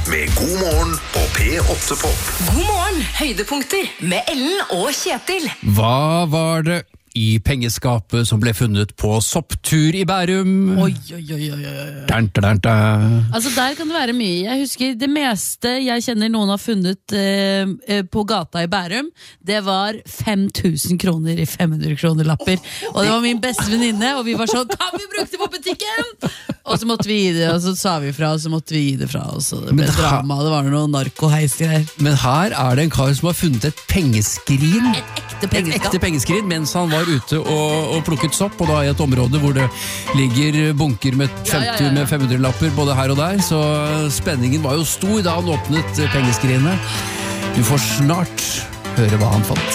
med God morgen på P8 Pop. God morgen, høydepunkter med Ellen og Kjetil. Hva var det i pengeskapet som ble funnet på sopptur i Bærum? Oi. Dun, dun, dun. Altså der kan det være mye. Jeg husker det meste jeg kjenner noen har funnet på gata i Bærum. Det var 5000 kroner i 500 kroner lapper. Og det var min beste venninne, og vi var sånn, kan vi bruke det på butikken? Og så måtte vi gi det, og så sa vi fra, og så måtte vi gi det fra. Og så det ble drama, det var noe narkoheisgreier. Men her er det en kar som har funnet et pengeskrin. Et Et ekte pengeskrin mens han var ute og plukket sopp, og da i et område hvor det ligger bunker med 50 med 500-lapper både her og der, så spenningen var jo stor da han åpnet pengeskrinet. Du får snart høre hva han fant.